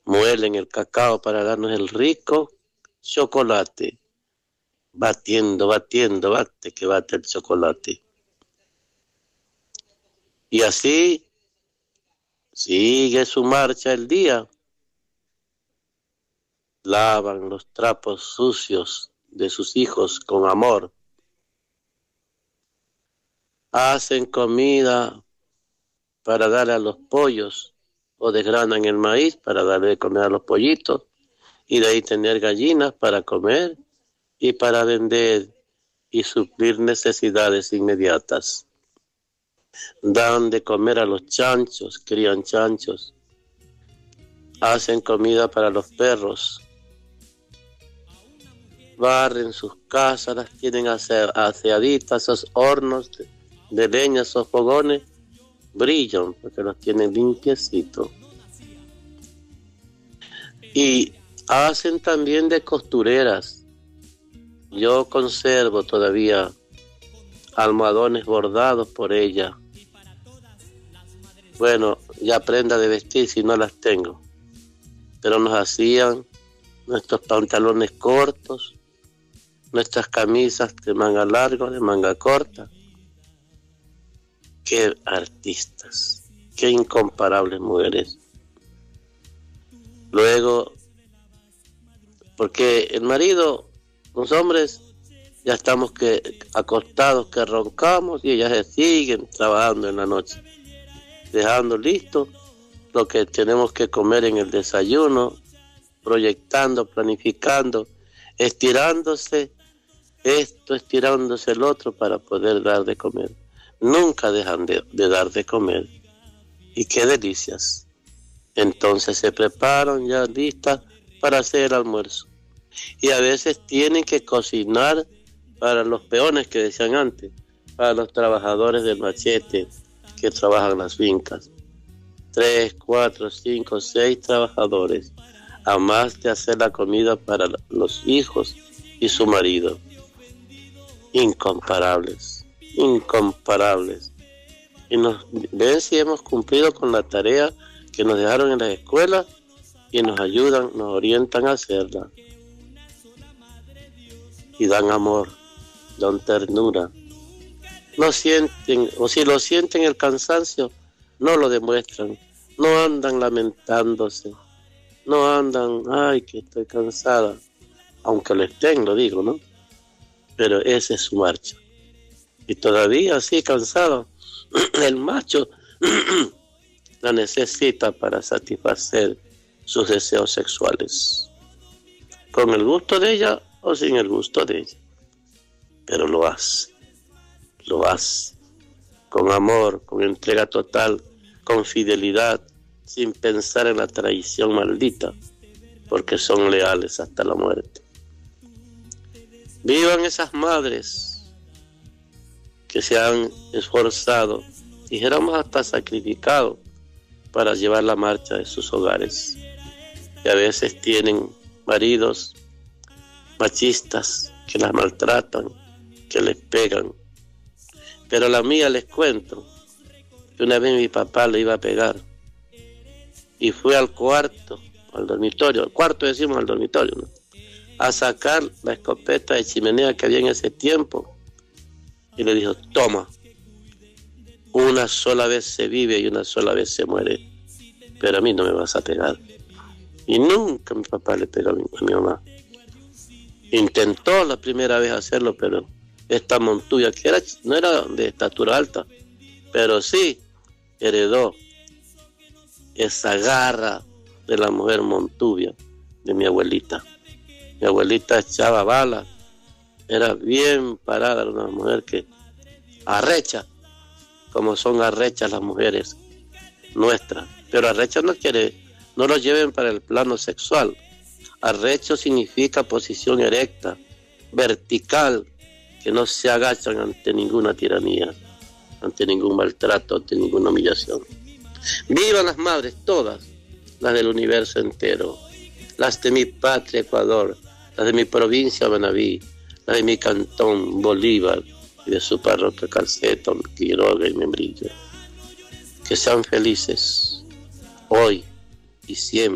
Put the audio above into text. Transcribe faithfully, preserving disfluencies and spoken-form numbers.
muelen el cacao para darnos el rico chocolate, batiendo, batiendo, bate, que bate el chocolate. Y así sigue su marcha el día. Lavan los trapos sucios de sus hijos con amor. Hacen comida para darle a los pollos o desgranan el maíz para darle de comer a los pollitos y de ahí tener gallinas para comer y para vender y suplir necesidades inmediatas. Dan de comer a los chanchos, crían chanchos. Hacen comida para los perros. Barren sus casas, las tienen aseaditas, esos hornos de, de leña, esos fogones, brillan porque los tienen limpiecitos. Y hacen también de costureras. Yo conservo todavía almohadones bordados por ella. Bueno, ya prenda de vestir si no las tengo. Pero nos hacían nuestros pantalones cortos, nuestras camisas de manga larga, de manga corta. Qué artistas, qué incomparables mujeres. Luego, porque el marido, los hombres, ya estamos que acostados, que roncamos, y ellas se siguen trabajando en la noche, dejando listo lo que tenemos que comer en el desayuno, proyectando, planificando, estirándose esto, estirándose el otro para poder dar de comer. Nunca dejan de, de dar de comer. Y qué delicias. Entonces se preparan ya listas para hacer el almuerzo. Y a veces tienen que cocinar para los peones que decían antes, para los trabajadores del machete que trabajan en las fincas. Tres, cuatro, cinco, seis trabajadores, a más de hacer la comida para los hijos y su marido. Incomparables, incomparables. Y nos ven si hemos cumplido con la tarea que nos dejaron en las escuelas y nos ayudan, nos orientan a hacerla. Y dan amor, dan ternura. No sienten, o si lo sienten el cansancio, no lo demuestran. No andan lamentándose. No andan, ay, que estoy cansada. Aunque lo estén, lo digo, ¿no? Pero esa es su marcha. Y todavía así cansado, el macho la necesita para satisfacer sus deseos sexuales. Con el gusto de ella o sin el gusto de ella. Pero lo hace. Lo hace. Con amor, con entrega total, con fidelidad, sin pensar en la traición maldita, porque son leales hasta la muerte. Vivan esas madres que se han esforzado, dijéramos hasta sacrificado, para llevar la marcha de sus hogares. Y a veces tienen maridos machistas que las maltratan, que les pegan. Pero la mía, les cuento, que una vez mi papá le iba a pegar y fue al cuarto, al dormitorio, al cuarto decimos al dormitorio, ¿no?, a sacar la escopeta de chimenea que había en ese tiempo y le dijo: toma, una sola vez se vive y una sola vez se muere, pero a mí no me vas a pegar. Y nunca mi papá le pegó a mi, a mi mamá. Intentó la primera vez hacerlo, pero esta montuya, que era, no era de estatura alta, pero sí heredó esa garra de la mujer montubia de mi abuelita. Mi abuelita echaba balas, era bien parada, era una mujer que arrecha, como son arrechas las mujeres nuestras. Pero arrecha no quiere, no lo lleven para el plano sexual. Arrecho significa posición erecta, vertical, que no se agachan ante ninguna tiranía, ante ningún maltrato, ante ninguna humillación. Vivan las madres, todas, las del universo entero, las de mi patria Ecuador, las de mi provincia Manabí, las de mi cantón Bolívar y de su parroquia Calceto, Quiroga y Membrillo. Que sean felices hoy y siempre.